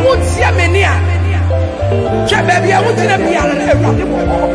wotie me ne a hwɛ baabi a wogyina biara na Awurade mo